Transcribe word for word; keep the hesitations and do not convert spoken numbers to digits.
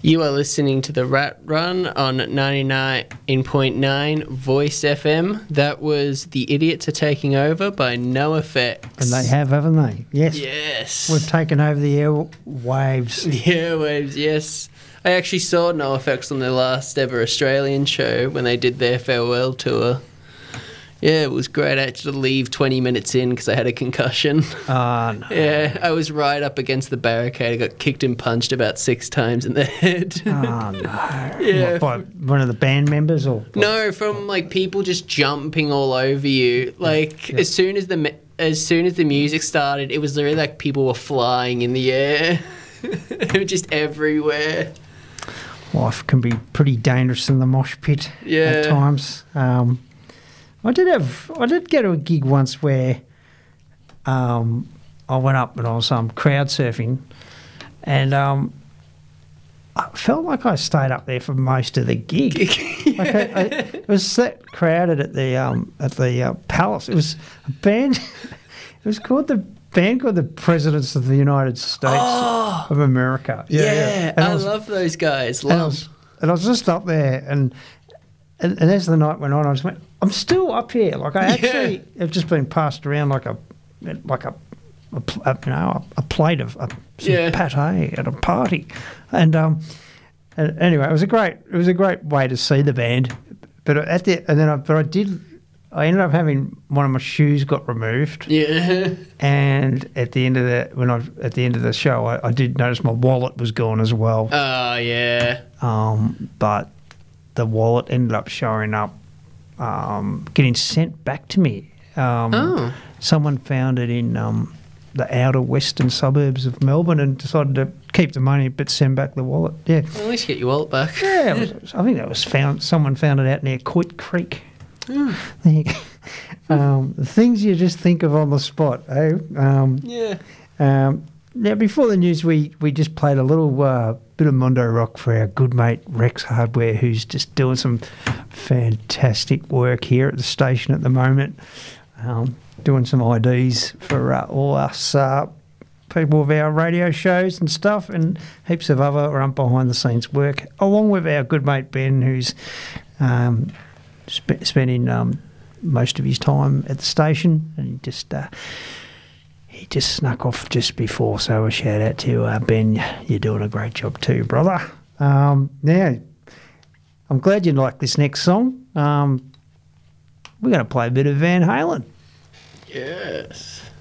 You are listening to the Rat Run on ninety-nine point nine Voice F M. That was The Idiots Are Taking Over by NoFX. And they have, haven't they? Yes. Yes. We've taken over the airwaves. The airwaves, yes. I actually saw NoFX on their last ever Australian show when they did their farewell tour. Yeah, it was great. I had to leave twenty minutes in because I had a concussion. Oh, no. Yeah, I was right up against the barricade. I got kicked and punched about six times in the head. Oh, no. Yeah. What, by one of the band members? or? No, from, like, people just jumping all over you. Like, Yeah. as soon as the as soon as the music started, it was literally like people were flying in the air. They were just everywhere. Life can be pretty dangerous in the mosh pit Yeah. at times. Um, I did have, I did go to a gig once where um, I went up and I was um, crowd surfing, and um, I felt like I stayed up there for most of the gig. Yeah. Like I, I, it was that crowded at the um, at the uh, Palace. It was a band. It was called the band called the Presidents of the United States Oh. of America. Yeah, And I, was- love those guys. and I, Love. was, and I was just up there, and, and and as the night went on, I just went, I'm still up here. Like I actually have just been passed around like a like a, a, pl- a you know a, a plate of a, some Yeah. pate at a party, and um and anyway, it was a great it was a great way to see the band. But at the and then I but I did I ended up having one of my shoes got removed. Yeah. And at the end of the when I at the end of the show, I, I did notice my wallet was gone as well. Oh, yeah. Um, but the wallet ended up showing up, um, getting sent back to me. Um, Oh. Someone found it in um, the outer western suburbs of Melbourne and decided to keep the money but send back the wallet. Yeah, Well, at least get your wallet back. yeah. It was, I think that was found. Someone found it out near Coit Creek. Hmm. There you go. Um, the things you just think of on the spot, eh? Um, Yeah. um, now, before the news, we, we just played a little uh, bit of Mondo Rock for our good mate Rex Hardware, who's just doing some fantastic work here at the station at the moment, um, doing some I Ds for uh, all us uh, people of our radio shows and stuff, and heaps of other um, behind-the-scenes work, along with our good mate Ben, who's um, sp- spending um, most of his time at the station, and he just... Uh, He just snuck off just before, so a shout out to uh, Ben. You're doing a great job too, brother. Um, now, I'm glad you like this next song. Um, we're going to play a bit of Van Halen. Yes.